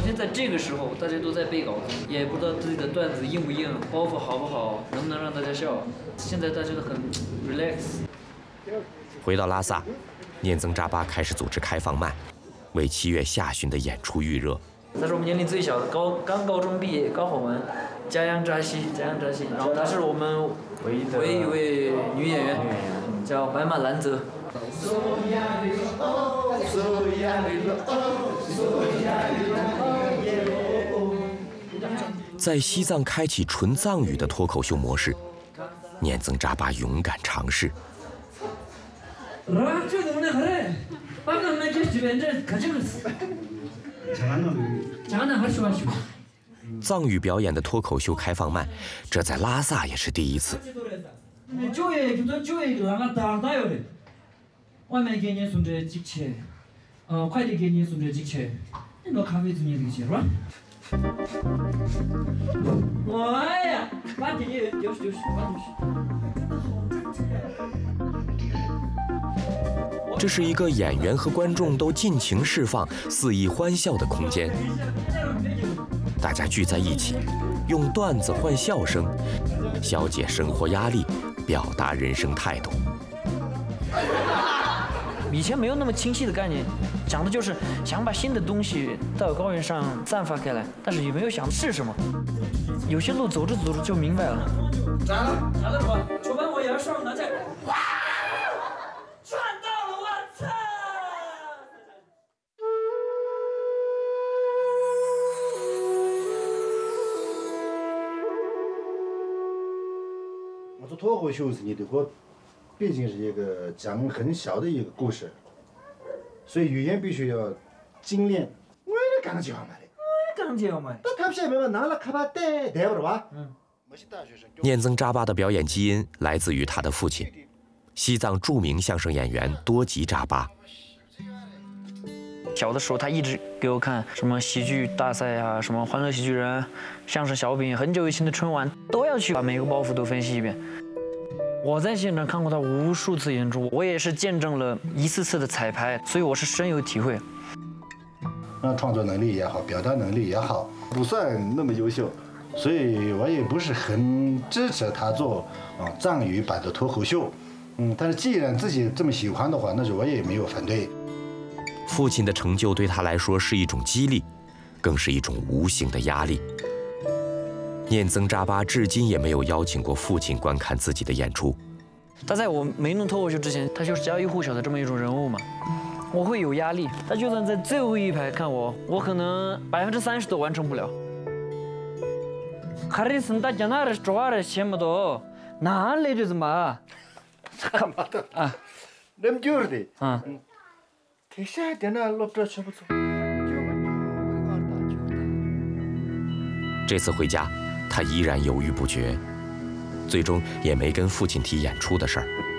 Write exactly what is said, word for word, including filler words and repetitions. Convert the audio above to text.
现在这个时候，大家都在背稿子，也不知道自己的段子硬不硬，包袱好不好，能不能让大家笑。现在大家都很 relax。 回到拉萨，念曾扎巴开始组织开放麦，为七月下旬的演出预热。 她是我们年龄最小的，高刚高中毕业，高考完，嘉阳扎西，嘉阳扎西。然后她是我们唯一唯一一位女演员，叫白马兰泽。 在西藏开启纯藏语的脱口秀模式，念曾扎巴勇敢尝试。藏语表演的脱口秀开放麦，这在拉萨也是第一次。 外卖给你送这几千，呃，快递给你送这几千，你那咖啡怎么这些是吧？哎呀，把这里就是就是把就是。 这是一个演员和观众都尽情释放、肆意欢笑的空间。大家聚在一起，用段子换笑声，消解生活压力，表达人生态度。 以前没有那么清晰的概念，讲的就是想把新的东西到高原上散发开来，但是也没有想是什么。有些路走着走着就明白了。 咋了？咋了，哥？出班我也要上哪去？哇！赚到了，我操！ 我做脱口秀是你的话。毕竟是一个讲很小的一个故事，所以语言必须要精炼。我也刚教嘛的， 我也刚教嘛。 那他现在拿了卡巴带带不着吧？ 嗯。 念曾扎巴的表演基因来自于他的父亲，西藏著名相声演员多吉扎巴。 小的时候，他一直给我看什么喜剧大赛啊，什么欢乐喜剧人、相声小品，很久以前的春晚都要去把每个包袱都分析一遍。我在现场看过他无数次演出，我也是见证了一次次的彩排，所以我是深有体会。 那创作能力也好，表达能力也好，不算那么优秀，所以我也不是很支持他做啊藏语版的脱口秀。嗯，但是既然自己这么喜欢的话，那就我也没有反对。 父亲的成就对他来说是一种激励，更是一种无形的压力。念曾扎巴至今也没有邀请过父亲观看自己的演出。 他在我没弄脱口秀之前，他就是家喻户晓的这么一种人物嘛，我会有压力。他就算在最后一排看我，我可能百分之三十都完成不了。哈里森大家那儿抓了钱不多，哪来的嘛？ 啊，那么久的啊， 挺下点那落着全部走。 这次回家，他依然犹豫不决，最终也没跟父亲提演出的事儿。